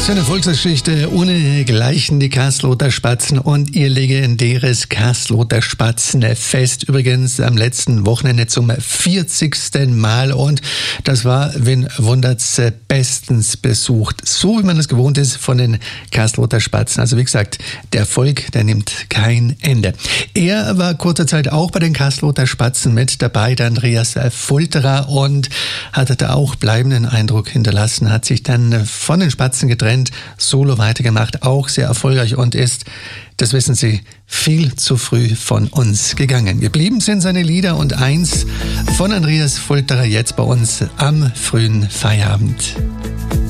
So eine Volksgeschichte ohne Gleichen, die Castloter Spatzen und ihr legendäres Castloter Spatzenfest. Übrigens am letzten Wochenende zum 40. Mal und das war, wen wundert's, bestens besucht. So wie man es gewohnt ist von den Castloter Spatzen. Also wie gesagt, der Erfolg, der nimmt kein Ende. Er war kurze Zeit auch bei den Castloter Spatzen mit dabei, der Andreas Fulterer, und hatte da auch bleibenden Eindruck hinterlassen, hat sich dann von den Spatzen getrennt, solo weitergemacht, auch sehr erfolgreich und ist, das wissen Sie, viel zu früh von uns gegangen. Geblieben sind seine Lieder und eins von Andreas Fulterer jetzt bei uns am frühen Feierabend.